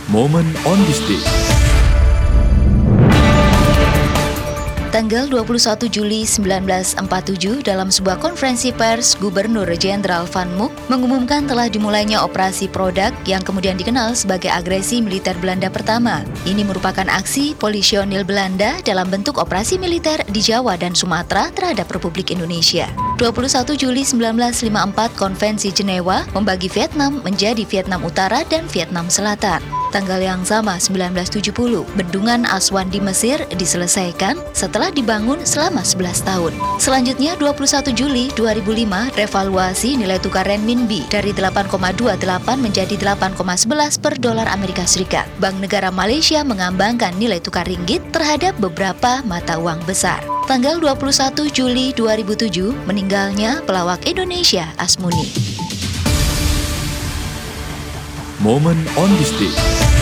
Moment on this day. Tanggal 21 Juli 1947, dalam sebuah konferensi pers, Gubernur Jenderal Van Mook mengumumkan telah dimulainya operasi Produk yang kemudian dikenal sebagai agresi militer Belanda pertama. Ini merupakan aksi polisionil Belanda dalam bentuk operasi militer di Jawa dan Sumatera terhadap Republik Indonesia. 21 Juli 1954, Konvensi Jenewa membagi Vietnam menjadi Vietnam Utara dan Vietnam Selatan. Tanggal yang sama, 1970, Bendungan Aswan di Mesir diselesaikan setelah dibangun selama 11 tahun. Selanjutnya, 21 Juli 2005, revaluasi nilai tukar renminbi dari 8,28 menjadi 8,11 per dolar Amerika Serikat. Bank Negara Malaysia mengambangkan nilai tukar ringgit terhadap beberapa mata uang besar. Tanggal 21 Juli 2007, meninggalnya pelawak Indonesia Asmuni. Moment on this day.